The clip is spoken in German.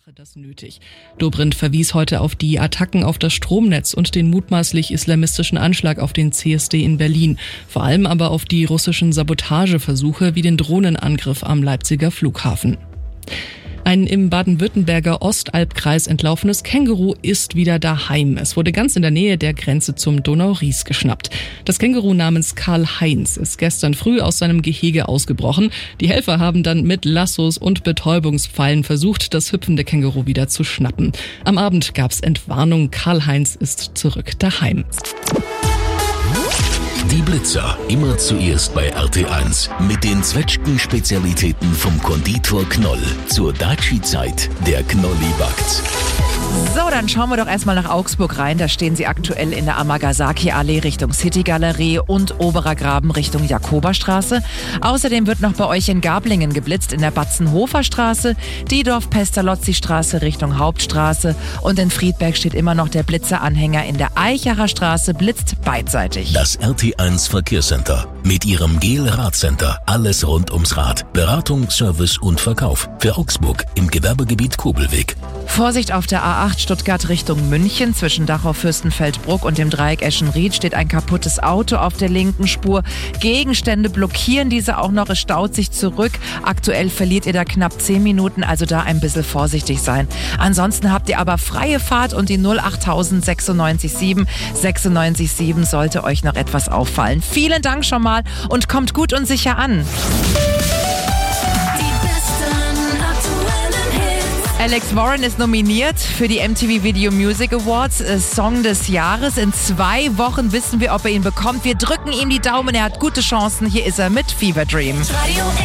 mache das nötig. Dobrindt verwies heute auf die Attacken auf das Stromnetz und den mutmaßlich islamistischen Anschlag auf den CSD in Berlin. Vor allem aber auf die russischen Sabotageversuche wie den Drohnenangriff am Leipziger Flughafen. Ein im Baden-Württemberger Ostalbkreis entlaufenes Känguru ist wieder daheim. Es wurde ganz in der Nähe der Grenze zum Donau-Ries geschnappt. Das Känguru namens Karl-Heinz ist gestern früh aus seinem Gehege ausgebrochen. Die Helfer haben dann mit Lassos und Betäubungspfeilen versucht, das hüpfende Känguru wieder zu schnappen. Am Abend gab's Entwarnung. Karl-Heinz ist zurück daheim. Die Blitzer, immer zuerst bei RT1 mit den Zwetschgen-Spezialitäten vom Konditor Knoll. Zur Daci-Zeit, der Knolli backt's. So, dann schauen wir doch erstmal nach Augsburg rein. Da stehen sie aktuell in der Amagasaki-Allee Richtung City-Galerie und Oberer Graben Richtung Jakoberstraße. Außerdem wird noch bei euch in Gablingen geblitzt in der Batzenhofer Straße, Diedorf-Pestalozzi-Straße Richtung Hauptstraße und in Friedberg steht immer noch der Blitzeranhänger in der Eichacher Straße, blitzt beidseitig. Das RT1 Verkehrscenter mit ihrem GEL-Radcenter. Alles rund ums Rad. Beratung, Service und Verkauf. Für Augsburg im Gewerbegebiet Kobelweg. Vorsicht auf der A8 Stuttgart Richtung München. Zwischen Dachau-Fürstenfeldbruck und dem Dreieck Eschenried steht ein kaputtes Auto auf der linken Spur. Gegenstände blockieren diese auch noch. Es staut sich zurück. Aktuell verliert ihr da knapp 10 Minuten, also da ein bisschen vorsichtig sein. Ansonsten habt ihr aber freie Fahrt und die 08000 967 967 sollte euch noch etwas auffallen. Vielen Dank schon mal und kommt gut und sicher an. Alex Warren ist nominiert für die MTV Video Music Awards, Song des Jahres. In 2 Wochen wissen wir, ob er ihn bekommt. Wir drücken ihm die Daumen, er hat gute Chancen. Hier ist er mit Fever Dream.